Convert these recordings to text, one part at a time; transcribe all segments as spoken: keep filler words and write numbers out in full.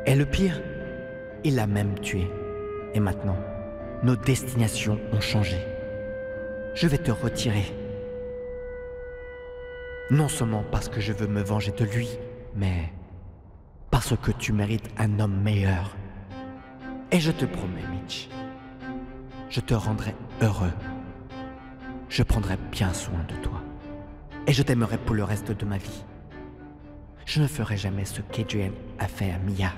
Et le pire, il l'a même tué. Et maintenant, nos destinations ont changé. Je vais te retirer. Non seulement parce que je veux me venger de lui, mais parce que tu mérites un homme meilleur. Et je te promets, Mitch, je te rendrai heureux. Je prendrai bien soin de toi. Et je t'aimerai pour le reste de ma vie. Je ne ferai jamais ce qu'Adrian a fait à Mia.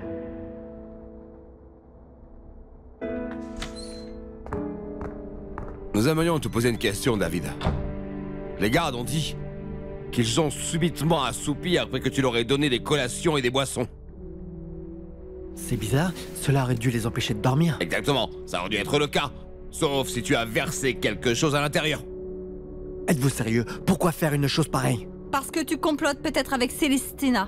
Nous aimerions te poser une question, David. Les gardes ont dit qu'ils ont subitement assoupi après que tu leur aies donné des collations et des boissons. C'est bizarre, cela aurait dû les empêcher de dormir. Exactement, ça aurait dû être le cas. Sauf si tu as versé quelque chose à l'intérieur. Êtes-vous sérieux? Pourquoi faire une chose pareille? Parce que tu complotes peut-être avec Célestina.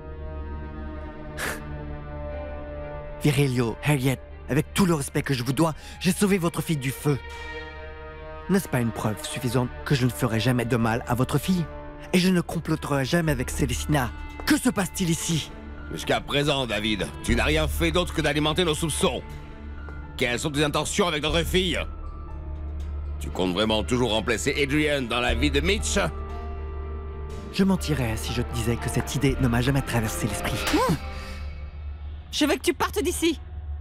Virelio, Harriet, avec tout le respect que je vous dois, j'ai sauvé votre fille du feu. N'est-ce pas une preuve suffisante que je ne ferai jamais de mal à votre fille? Et je ne comploterai jamais avec Célestina. Que se passe-t-il ici? Jusqu'à présent, David, tu n'as rien fait d'autre que d'alimenter nos soupçons. Quelles sont tes intentions avec notre fille? Tu comptes vraiment toujours remplacer Adrian dans la vie de Mitch? Je mentirais si je te disais que cette idée ne m'a jamais traversé l'esprit. Mmh. Je veux que tu partes d'ici.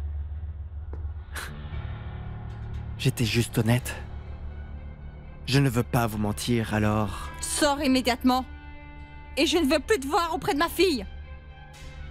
J'étais juste honnête. Je ne veux pas vous mentir, alors... Sors immédiatement. Et je ne veux plus te voir auprès de ma fille.